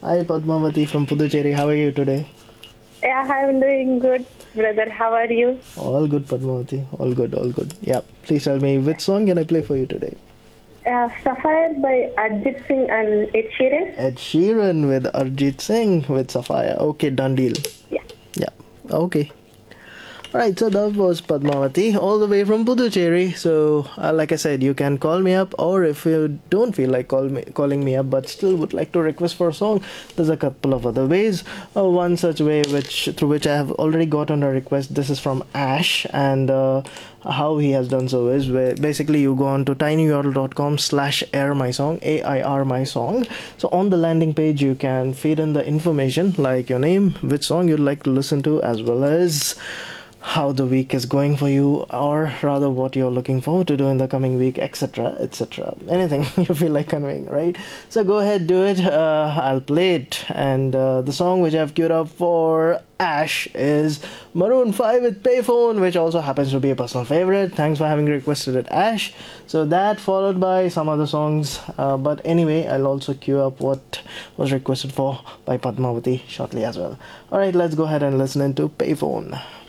Hi Padmavati from Puducherry. How are you today? Yeah, I'm doing good, brother. How are you? All good, Padmavati. All good, all good. Yeah. Please tell me which song can I play for you today? Sapphire by Arjit Singh and Ed Sheeran. Ed Sheeran with Arjit Singh with Sapphire. Okay, done deal. Yeah. Yeah. Okay. Right, so that was Padmavati, all the way from Puducherry. So, like I said, you can call me up, or if you don't feel like calling me up, but still would like to request for a song, there's a couple of other ways. One such way, which through which I have already gotten a request. This is from Ash, and how he has done so is where basically you go on to tinyurl.com/air my song, AIR my song. So on the landing page, you can feed in the information like your name, which song you'd like to listen to, as well as how the week is going for you, or rather what you're looking forward to do in the coming week, etc., etc. Anything you feel like conveying, right? So go ahead, do it. I'll play it. And the song which I've queued up for Ash is Maroon 5 with Payphone, which also happens to be a personal favorite. Thanks for having requested it, Ash. So that followed by some other songs. But anyway, I'll also queue up what was requested for by Padmavati shortly as well. Alright, let's go ahead and listen into Payphone.